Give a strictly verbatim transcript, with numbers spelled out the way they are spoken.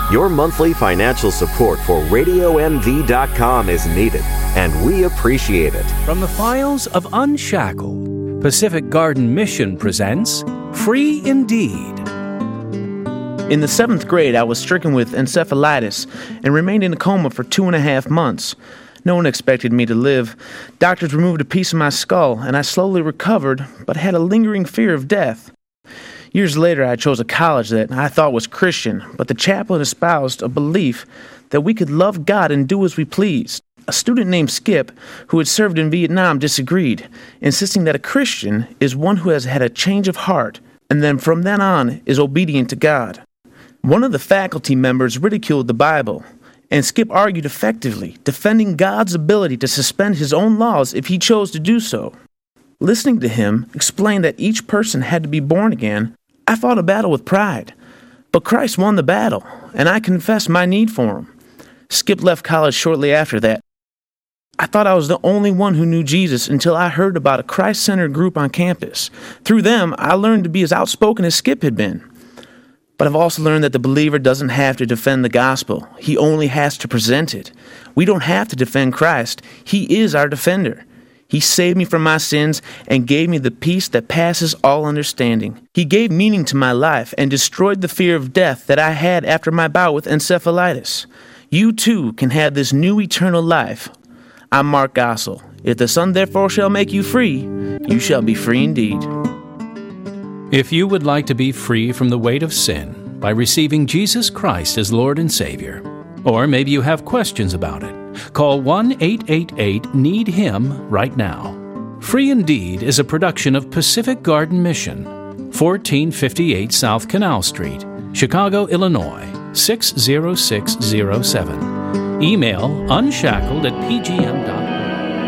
Your monthly financial support for radio m v dot com is needed, and we appreciate it. From the files of Unshackled, Pacific Garden Mission presents Free Indeed. In the seventh grade, I was stricken with encephalitis and remained in a coma for two and a half months. No one expected me to live. Doctors removed a piece of my skull, and I slowly recovered, but had a lingering fear of death. Years later, I chose a college that I thought was Christian, but the chaplain espoused a belief that we could love God and do as we pleased. A student named Skip, who had served in Vietnam, disagreed, insisting that a Christian is one who has had a change of heart, and then from then on is obedient to God. One of the faculty members ridiculed the Bible, and Skip argued effectively, defending God's ability to suspend his own laws if he chose to do so. Listening to him explain that each person had to be born again, I fought a battle with pride, but Christ won the battle, and I confessed my need for him. Skip left college shortly after that. I thought I was the only one who knew Jesus until I heard about a Christ-centered group on campus. Through them, I learned to be as outspoken as Skip had been. But I've also learned that the believer doesn't have to defend the gospel. He only has to present it. We don't have to defend Christ. He is our defender. He saved me from my sins and gave me the peace that passes all understanding. He gave meaning to my life and destroyed the fear of death that I had after my bout with encephalitis. You too can have this new eternal life. I'm Mark Gossel. If the Son therefore shall make you free, you shall be free indeed. If you would like to be free from the weight of sin by receiving Jesus Christ as Lord and Savior, or maybe you have questions about it, call one eight eight eight need him right now. Free Indeed is a production of Pacific Garden Mission, fourteen fifty-eight South Canal Street, Chicago, Illinois, six zero six zero seven. Email unshackled at p g m dot com.